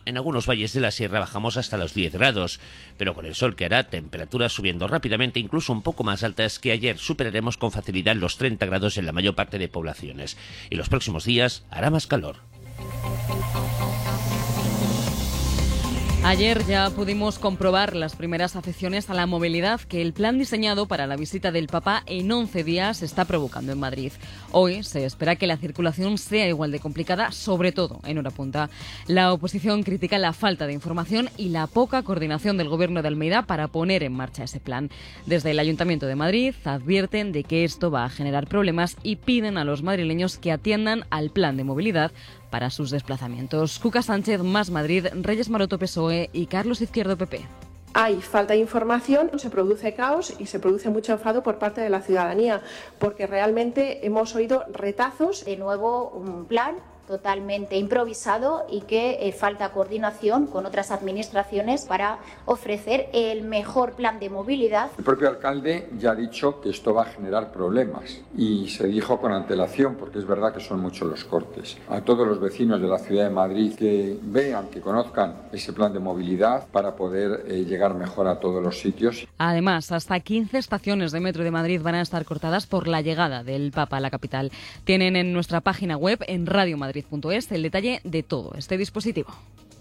en algunos valles de la sierra bajamos hasta los 10 grados, pero con el sol que hará, temperaturas subiendo rápidamente, incluso un poco más altas que ayer, superaremos con facilidad los 30 grados en la mayor parte de poblaciones. Y los próximos días hará más calor. Ayer ya pudimos comprobar las primeras afecciones a la movilidad que el plan diseñado para la visita del Papa en 11 días está provocando en Madrid. Hoy se espera que la circulación sea igual de complicada, sobre todo en hora punta. La oposición critica la falta de información y la poca coordinación del Gobierno de Almeida para poner en marcha ese plan. Desde el Ayuntamiento de Madrid advierten de que esto va a generar problemas y piden a los madrileños que atiendan al plan de movilidad para sus desplazamientos. Cuca Sánchez, Más Madrid, Reyes Maroto, PSOE y Carlos Izquierdo, PP. Hay falta de información, se produce caos y se produce mucho enfado por parte de la ciudadanía, porque realmente hemos oído retazos. De nuevo, un plan totalmente improvisado y que falta coordinación con otras administraciones para ofrecer el mejor plan de movilidad. El propio alcalde ya ha dicho que esto va a generar problemas y se dijo con antelación, porque es verdad que son muchos los cortes. A todos los vecinos de la ciudad de Madrid que vean, que conozcan ese plan de movilidad para poder llegar mejor a todos los sitios. Además, hasta 15 estaciones de metro de Madrid van a estar cortadas por la llegada del Papa a la capital. Tienen en nuestra página web, en radiomadrid.es, el detalle de todo este dispositivo.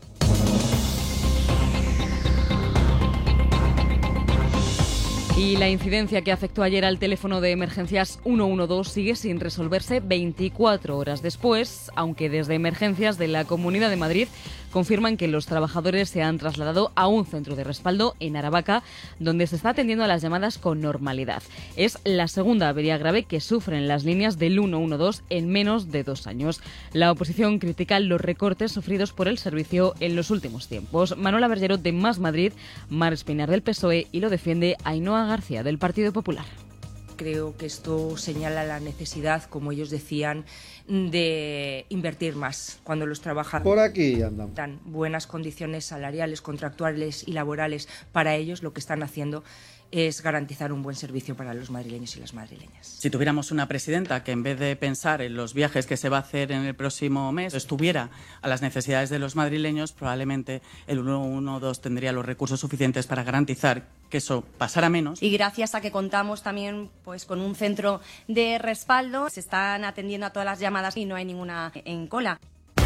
Y la incidencia que afectó ayer al teléfono de emergencias 112 sigue sin resolverse 24 horas después, aunque desde Emergencias de la Comunidad de Madrid confirman que los trabajadores se han trasladado a un centro de respaldo en Aravaca, donde se está atendiendo a las llamadas con normalidad. Es la segunda avería grave que sufren las líneas del 112 en menos de 2 años. La oposición critica los recortes sufridos por el servicio en los últimos tiempos. Manuela Bergerot, de Más Madrid, Mar Espinar, del PSOE, y lo defiende Ainhoa García, del Partido Popular. Creo que esto señala la necesidad, como ellos decían, de invertir más cuando los trabajadores por aquí andan. Dan buenas condiciones salariales, contractuales y laborales para ellos. Lo que están haciendo es garantizar un buen servicio para los madrileños y las madrileñas. Si tuviéramos una presidenta que, en vez de pensar en los viajes que se va a hacer en el próximo mes, estuviera a las necesidades de los madrileños, probablemente el 112 tendría los recursos suficientes para garantizar que eso pasara menos. Y gracias a que contamos también con un centro de respaldo, se están atendiendo a todas las llamadas y no hay ninguna en cola.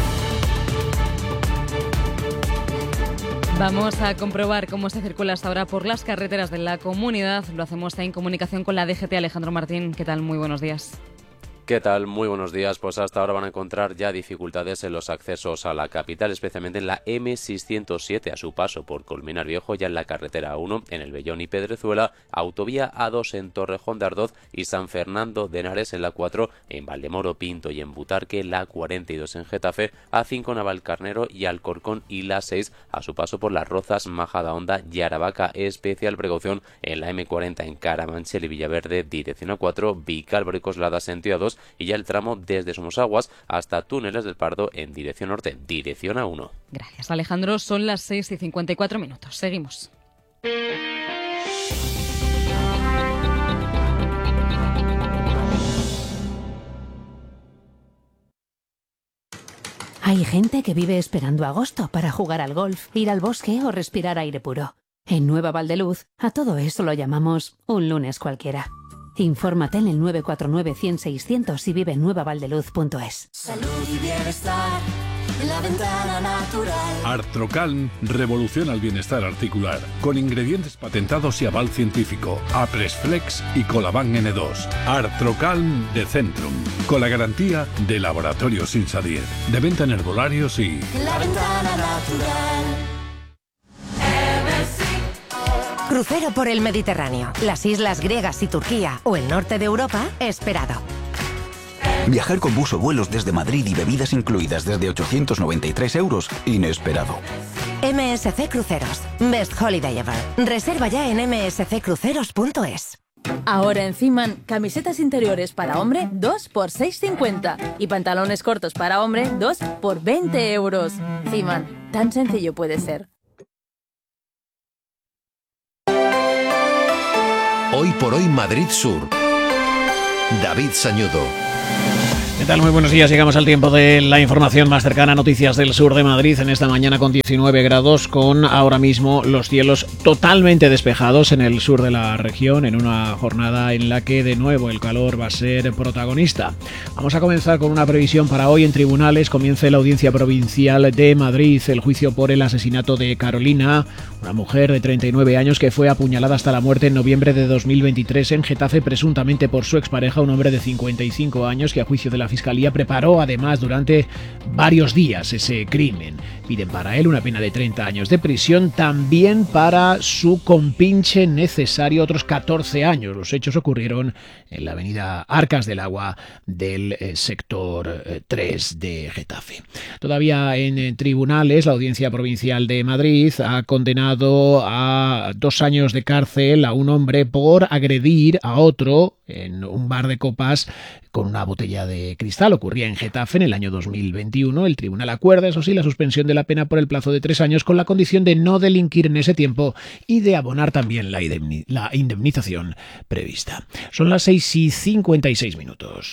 Vamos a comprobar cómo se circula hasta ahora por las carreteras de la comunidad. Lo hacemos en comunicación con la DGT. Alejandro Martín, ¿qué tal? Muy buenos días. ¿Qué tal? Muy buenos días. Pues hasta ahora van a encontrar ya dificultades en los accesos a la capital, especialmente en la M607 a su paso por Colmenar Viejo, ya en la carretera A1 en el Bellón y Pedrezuela, autovía A2 en Torrejón de Ardoz y San Fernando de Henares en la 4 en Valdemoro, Pinto y en Butarque, la 42 en Getafe, A5 Navalcarnero y Alcorcón y la 6 a su paso por Las Rozas, Majadahonda y Aravaca. Especial precaución en la M40 en Carabanchel y Villaverde, dirección A4, Vicálvaro y Coslada, sentido A2, y ya el tramo desde Somosaguas hasta Túneles del Pardo en dirección norte, dirección A1. Gracias, Alejandro. Son las 6:54. Seguimos. Hay gente que vive esperando agosto para jugar al golf, ir al bosque o respirar aire puro. En Nueva Valdeluz, a todo eso lo llamamos un lunes cualquiera. Infórmate en el 949-100-600 y vive en nuevavaldeluz.es. Salud y bienestar en la ventana natural. Artrocalm revoluciona el bienestar articular con ingredientes patentados y aval científico. Apresflex y Colaban N2. Artrocalm de Centrum, con la garantía de Laboratorios Insadier. De venta en herbolarios y... En la ventana natural. Crucero por el Mediterráneo, las islas griegas y Turquía o el norte de Europa, esperado. Viajar con bus o vuelos desde Madrid y bebidas incluidas desde 893 €, inesperado. MSC Cruceros, Best Holiday Ever. Reserva ya en msccruceros.es. Ahora en Ciman, camisetas interiores para hombre 2 por 6,50 y pantalones cortos para hombre 2 por 20 €. Ciman, tan sencillo puede ser. Hoy por hoy Madrid Sur. David Sañudo. ¿Qué tal? Muy buenos días. Llegamos al tiempo de la información más cercana. Noticias del sur de Madrid en esta mañana con 19 grados, con ahora mismo los cielos totalmente despejados en el sur de la región, en una jornada en la que de nuevo el calor va a ser protagonista. Vamos a comenzar con una previsión para hoy. En tribunales comienza la Audiencia Provincial de Madrid el juicio por el asesinato de Carolina, una mujer de 39 años que fue apuñalada hasta la muerte en noviembre de 2023 en Getafe, presuntamente por su expareja, un hombre de 55 años que a juicio de la Fiscalía preparó además durante varios días ese crimen. Piden para él una pena de 30 años de prisión, también para su compinche necesario otros 14 años. Los hechos ocurrieron en la avenida Arcas del Agua del sector 3 de Getafe. Todavía en tribunales, la Audiencia Provincial de Madrid ha condenado a 2 años de cárcel a un hombre por agredir a otro en un bar de copas con una botella de cristal. Ocurría en Getafe en el año 2021. El tribunal acuerda, eso sí, la suspensión de la pena por el plazo de 3 años con la condición de no delinquir en ese tiempo y de abonar también la indemnización prevista. Son las 6:56.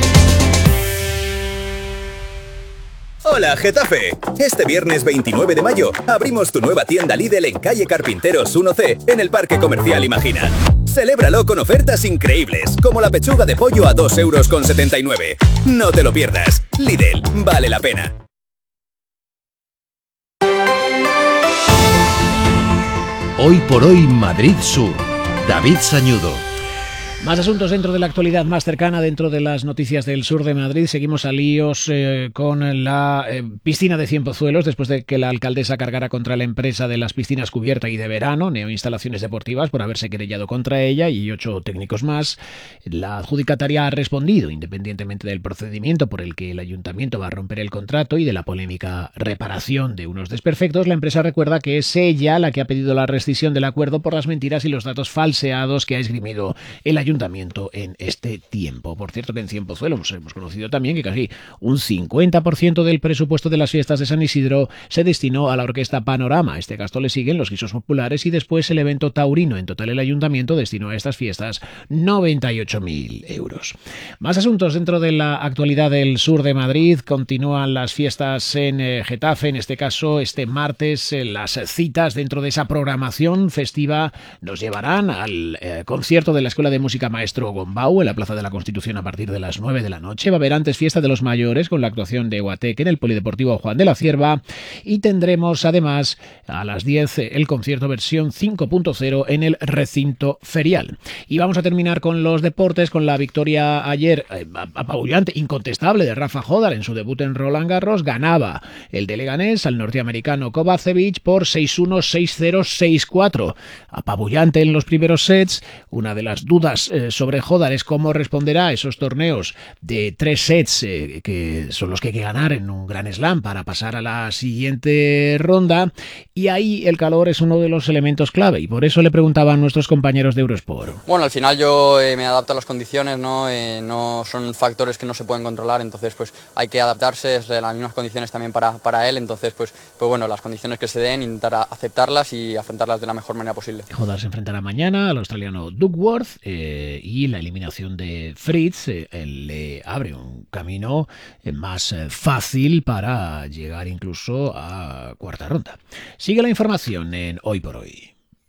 Hola, Getafe. Este viernes 29 de mayo abrimos tu nueva tienda Lidl en calle Carpinteros 1C en el Parque Comercial Imagina. Celébralo con ofertas increíbles, como la pechuga de pollo a 2,79 €. No te lo pierdas. Lidl, vale la pena. Hoy por hoy Madrid Sur. David Sañudo. Más asuntos dentro de la actualidad más cercana, dentro de las noticias del sur de Madrid. Seguimos a líos con la piscina de Cienpozuelos, después de que la alcaldesa cargara contra la empresa de las piscinas cubierta y de verano, Neo Instalaciones Deportivas, por haberse querellado contra ella y 8 técnicos más. La adjudicataria ha respondido, independientemente del procedimiento por el que el ayuntamiento va a romper el contrato y de la polémica reparación de unos desperfectos. La empresa recuerda que es ella la que ha pedido la rescisión del acuerdo por las mentiras y los datos falseados que ha esgrimido el ayuntamiento en este tiempo. Por cierto, que en Cienpozuelos hemos conocido también que casi un 50% del presupuesto de las fiestas de San Isidro se destinó a la orquesta Panorama. Este gasto le siguen los guisos populares y después el evento taurino. En total, el ayuntamiento destinó a estas fiestas 98.000 euros. Más asuntos dentro de la actualidad del sur de Madrid. Continúan las fiestas en Getafe, en este caso este martes. Las citas dentro de esa programación festiva nos llevarán al concierto de la Escuela de Música Maestro Gombau en la Plaza de la Constitución a partir de las 9 de la noche. Va a haber antes fiesta de los mayores con la actuación de Guateque en el Polideportivo Juan de la Cierva y tendremos además a las 10 el concierto versión 5.0 en el recinto ferial. Y vamos a terminar con los deportes, con la victoria ayer apabullante, incontestable de Rafa Jodar en su debut en Roland Garros. Ganaba el de Leganés al norteamericano Kovacevic por 6-1, 6-0, 6-4. Apabullante en los primeros sets. Una de las dudas sobre Jodar es cómo responderá a esos torneos de 3 sets que son los que hay que ganar en un Grand Slam para pasar a la siguiente ronda, y ahí el calor es uno de los elementos clave y por eso le preguntaban nuestros compañeros de Eurosport. Bueno, al final yo me adapto a las condiciones, ¿no? No son factores que no se pueden controlar, entonces pues hay que adaptarse, es de las mismas condiciones también para él, entonces pues bueno, las condiciones que se den, intentar aceptarlas y afrontarlas de la mejor manera posible. Jodar se enfrentará mañana al australiano Duckworth y la eliminación de Fritz le abre un camino más fácil para llegar incluso a cuarta ronda. Sigue la información en Hoy por Hoy.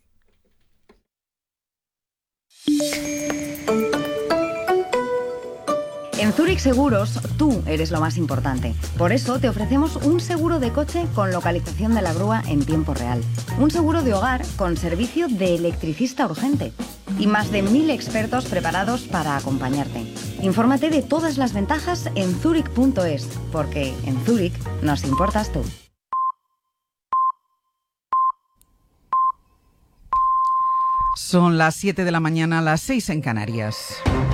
En Zurich Seguros, tú eres lo más importante. Por eso te ofrecemos un seguro de coche con localización de la grúa en tiempo real. Un seguro de hogar con servicio de electricista urgente. Y más de 1000 expertos preparados para acompañarte. Infórmate de todas las ventajas en zurich.es, porque en Zurich nos importas tú. Son las 7 de la mañana, las 6 en Canarias.